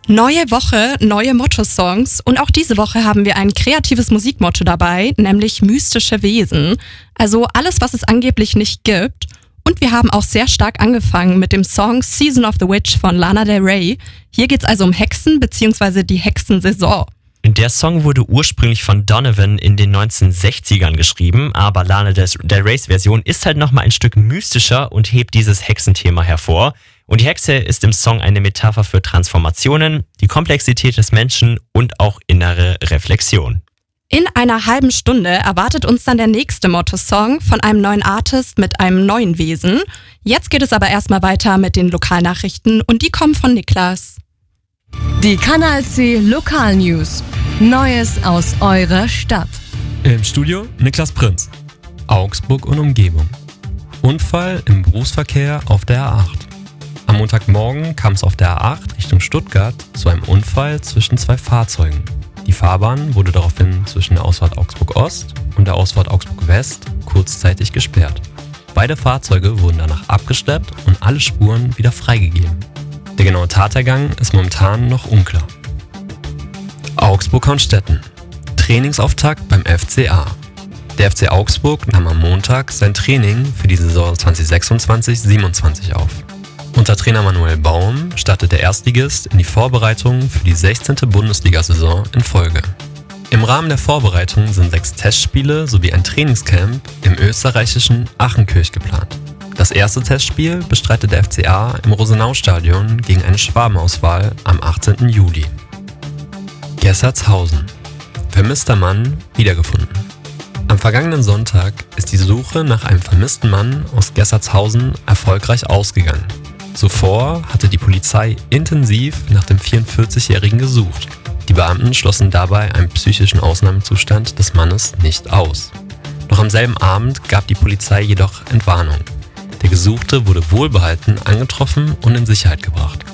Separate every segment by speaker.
Speaker 1: Neue Woche, neue Motto-Songs und auch diese Woche haben wir ein kreatives Musikmotto dabei, nämlich mystische Wesen. Also alles, was es angeblich nicht gibt. Und wir haben auch sehr stark angefangen mit dem Song Season of the Witch von Lana Del Rey. Hier geht's also um Hexen bzw. die Hexensaison.
Speaker 2: Der Song wurde ursprünglich von Donovan in den 1960ern geschrieben, aber Lana Del Reys Version ist halt nochmal ein Stück mystischer und hebt dieses Hexenthema hervor. Und die Hexe ist im Song eine Metapher für Transformationen, die Komplexität des Menschen und auch innere Reflexion.
Speaker 1: In einer halben Stunde erwartet uns dann der nächste Motto-Song von einem neuen Artist mit einem neuen Wesen. Jetzt geht es aber erstmal weiter mit den Lokalnachrichten und die kommen von Niklas.
Speaker 3: Die Kanal C Lokalnews. Neues aus eurer Stadt.
Speaker 4: Im Studio Niklas Prinz. Augsburg und Umgebung. Unfall im Berufsverkehr auf der A8. Am Montagmorgen kam es auf der A8 Richtung Stuttgart zu einem Unfall zwischen zwei Fahrzeugen. Die Fahrbahn wurde daraufhin zwischen der Ausfahrt Augsburg Ost und der Ausfahrt Augsburg West kurzzeitig gesperrt. Beide Fahrzeuge wurden danach abgeschleppt und alle Spuren wieder freigegeben. Der genaue Tathergang ist momentan noch unklar. Augsburg-Honstetten. Trainingsauftakt beim FCA. Der FC Augsburg nahm am Montag sein Training für die Saison 2026/27 auf. Unter Trainer Manuel Baum startet der Erstligist in die Vorbereitung für die 16. Bundesliga-Saison in Folge. Im Rahmen der Vorbereitung sind 6 Testspiele sowie ein Trainingscamp im österreichischen Achenkirch geplant. Das erste Testspiel bestreitet der FCA im Rosenau-Stadion gegen eine Schwabenauswahl am 18. Juli. Gessertshausen. Vermisster Mann wiedergefunden. Am vergangenen Sonntag ist die Suche nach einem vermissten Mann aus Gessertshausen erfolgreich ausgegangen. Zuvor hatte die Polizei intensiv nach dem 44-Jährigen gesucht. Die Beamten schlossen dabei einen psychischen Ausnahmezustand des Mannes nicht aus. Noch am selben Abend gab die Polizei jedoch Entwarnung. Der Gesuchte wurde wohlbehalten angetroffen und in Sicherheit gebracht.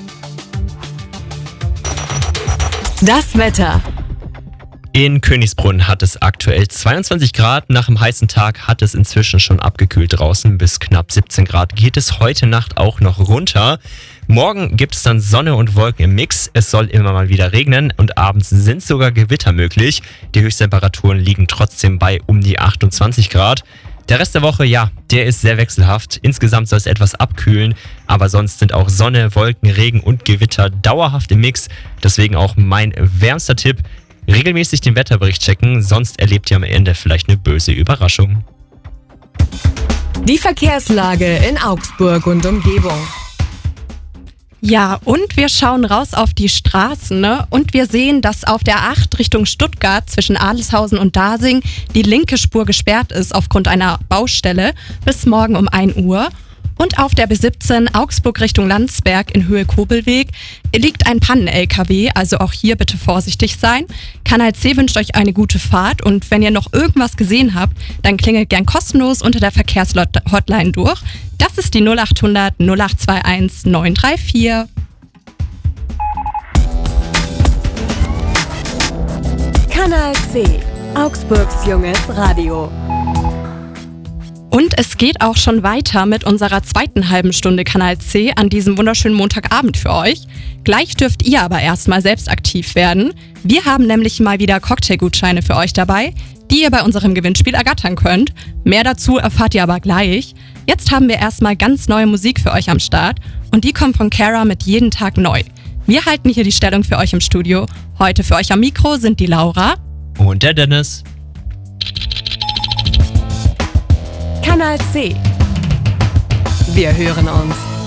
Speaker 3: Das Wetter.
Speaker 2: In Königsbrunn hat es aktuell 22 Grad. Nach einem heißen Tag hat es inzwischen schon abgekühlt draußen. Bis knapp 17 Grad geht es heute Nacht auch noch runter. Morgen gibt es dann Sonne und Wolken im Mix. Es soll immer mal wieder regnen und abends sind sogar Gewitter möglich. Die Höchsttemperaturen liegen trotzdem bei um die 28 Grad. Der Rest der Woche, ja, der ist sehr wechselhaft. Insgesamt soll es etwas abkühlen, aber sonst sind auch Sonne, Wolken, Regen und Gewitter dauerhaft im Mix. Deswegen auch mein wärmster Tipp: regelmäßig den Wetterbericht checken, sonst erlebt ihr am Ende vielleicht eine böse Überraschung.
Speaker 3: Die Verkehrslage in Augsburg und Umgebung.
Speaker 1: Ja, und wir schauen raus auf die Straßen, ne? Und wir sehen, dass auf der A8 Richtung Stuttgart zwischen Adelshausen und Dasing die linke Spur gesperrt ist aufgrund einer Baustelle bis morgen um 1 Uhr. Und auf der B17 Augsburg Richtung Landsberg in Höhe Kobelweg liegt ein Pannen-LKW, also auch hier bitte vorsichtig sein. Kanal C wünscht euch eine gute Fahrt und wenn ihr noch irgendwas gesehen habt, dann klingelt gern kostenlos unter der Verkehrshotline durch. Das ist die 0800 0821 934.
Speaker 3: Kanal C. Augsburgs junges Radio.
Speaker 1: Und es geht auch schon weiter mit unserer zweiten halben Stunde Kanal C an diesem wunderschönen Montagabend für euch. Gleich dürft ihr aber erstmal selbst aktiv werden. Wir haben nämlich mal wieder Cocktailgutscheine für euch dabei, die ihr bei unserem Gewinnspiel ergattern könnt. Mehr dazu erfahrt ihr aber gleich. Jetzt haben wir erstmal ganz neue Musik für euch am Start und die kommt von Cara mit Jeden Tag neu. Wir halten hier die Stellung für euch im Studio. Heute für euch am Mikro sind die Laura
Speaker 2: und der Dennis.
Speaker 3: Kanal C. Wir hören uns.